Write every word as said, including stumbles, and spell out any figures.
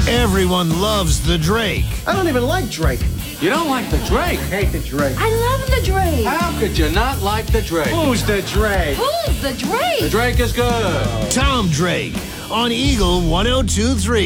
Everyone loves the Drake. I don't even like Drake. You don't like the Drake? I hate the Drake. I love the Drake. How could you not like the Drake? Who's the Drake? Who's the Drake? The Drake is good. Tom Drake on Eagle one oh two three.